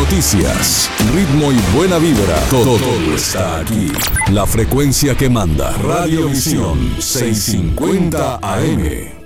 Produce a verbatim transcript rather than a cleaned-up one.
noticias, ritmo y buena vibra, todo, todo está aquí. La frecuencia que manda, Radiovisión seiscientos cincuenta A M.